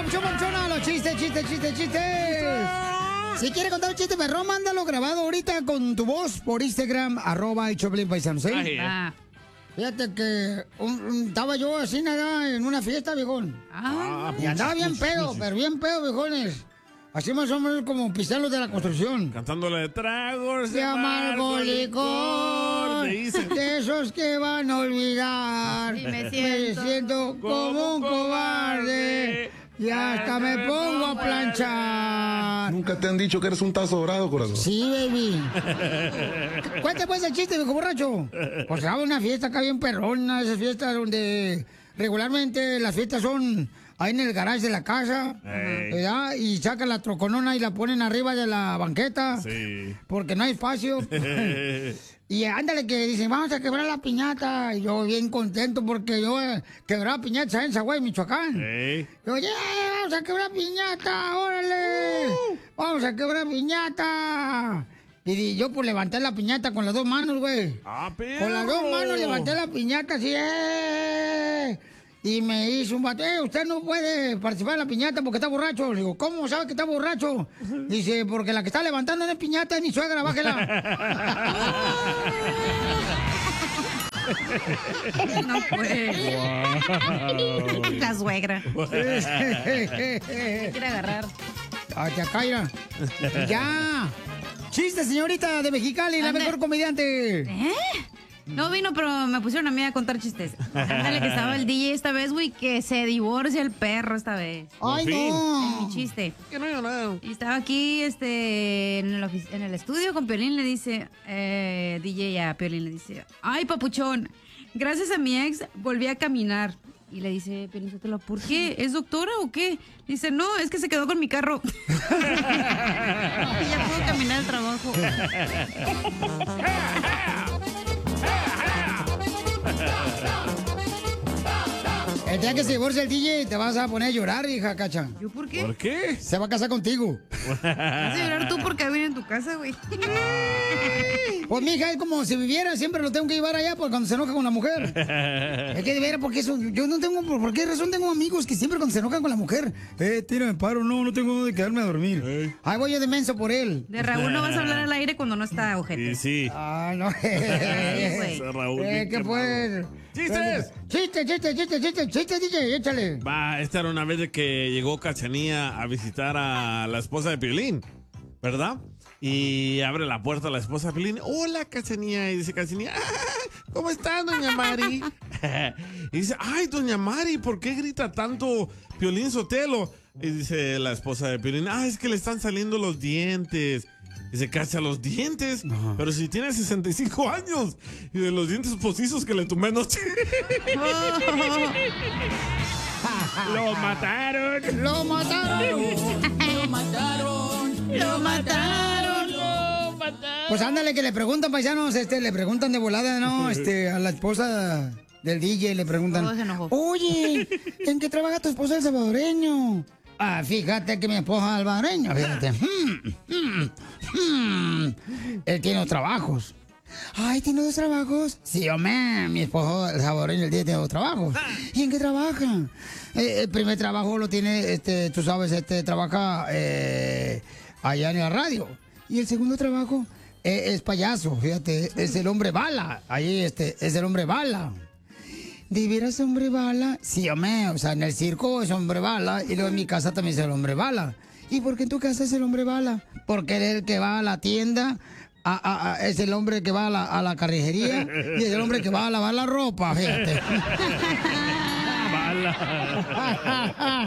Poncho, Ponchona, los chistes. Si quiere contar un chiste perrón, mándalo grabado ahorita con tu voz por Instagram, @Choplin Paisanos, ¿eh? Fíjate que estaba yo así nada en una fiesta, viejón. Y andaba bien pedo, pero bien pedo, viejones. Así más o menos como pisalos de la construcción. Cantándole de tragos de amargo licor, de esos que van a olvidar. Sí, me siento como un cobarde. Y hasta me pongo a planchar. ¿Nunca te han dicho que eres un tazo dorado, corazón? Sí, baby. Cuéntame pues el chiste, viejo borracho. Pues estaba una fiesta acá bien perrona, esas fiestas donde regularmente las fiestas son ahí en el garage de la casa, ¿verdad? Y sacan la troconona y la ponen arriba de la banqueta. Sí. Porque no hay espacio. Y ándale que dicen, vamos a quebrar la piñata. Y yo bien contento porque yo quebraba piñata en Zaguay, Michoacán. Yo, vamos a quebrar piñata, órale. Vamos a quebrar piñata. Y yo pues levanté la piñata con las dos manos, güey. Con las dos manos levanté la piñata así, Y me hizo un vato, usted no puede participar en la piñata porque está borracho. Le digo, ¿cómo sabe que está borracho? Dice, porque la que está levantando no es piñata, es mi suegra, bájela. No puede. Wow. La suegra. Quiere agarrar. Te acaira. Ya. Chiste, señorita de Mexicali, la mejor comediante. No vino, pero me pusieron a mí a contar chistes. Ándale, que estaba el DJ esta vez, güey, que se divorcia el perro esta vez. ¡Ay, no! Es mi chiste. Y estaba aquí, en el estudio con Piolín, le dice, DJ a Piolín, le dice, ay, papuchón, gracias a mi ex volví a caminar. Y le dice Piolín Sotelo, ¿por qué? ¿Es doctora o qué? Dice, no, es que se quedó con mi carro. Y ya puedo caminar al trabajo. El día que se divorcie el DJ, te vas a poner a llorar, hija Cacha. ¿Yo por qué? ¿Por qué? Se va a casar contigo. Vas a llorar tú porque viene en tu casa, güey. Pues, mija, es como si viviera, siempre lo tengo que llevar allá cuando se enoja con la mujer. Es que de veras, porque eso, yo no tengo, ¿por qué razón tengo amigos que siempre cuando se enojan con la mujer? Tírame paro, no tengo dónde quedarme a dormir. Ahí voy yo de menso por él. De Raúl no vas a hablar al aire cuando no está, ojete. Sí. Ah, no. Raúl, ¿qué pues? ¡Chistes! ¡Chiste, DJ! Échale. Esta era una vez de que llegó Cachanía a visitar a la esposa de Piolín, ¿verdad? Y abre la puerta a la esposa de Piolín. Hola, Cachanía. Y dice Cachanía, ¿cómo está, doña Mari? Y dice, ay, doña Mari, ¿por qué grita tanto Piolín Sotelo? Y dice la esposa de Piolín, es que le están saliendo los dientes. Dice, cacha los dientes, pero si tiene 65 años. Y de los dientes postizos que le tumbé anoche. ¡Lo mataron! ¡Lo mataron! ¡Lo mataron! ¡Lo mataron! Pues ándale, que le preguntan, paisanos, le preguntan de volada, ¿no? A la esposa del DJ le preguntan, oye, ¿en qué trabaja tu esposa el salvadoreño? Fíjate que mi esposa es salvadoreña, fíjate. Él tiene 2 trabajos. Ay, ¿tiene 2 trabajos? Sí, hombre, mi esposo el salvadoreño el día tiene 2 trabajos. ¿Y en qué trabaja? El primer trabajo lo tiene, tú sabes, trabaja allá en la radio. Y el segundo trabajo es payaso, fíjate, es el hombre bala. Ahí es el hombre bala. ¿De veras hombre bala? Sí, hombre, o sea, en el circo es hombre bala y luego en mi casa también es el hombre bala. ¿Y por qué en tu casa es el hombre bala? Porque él es el que va a la tienda, es el hombre que va a la carnicería y es el hombre que va a lavar la ropa, fíjate. Bala.